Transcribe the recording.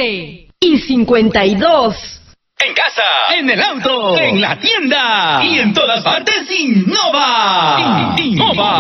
y 52. En casa, en el auto, en la tienda y en todas partes, Innova. Innova.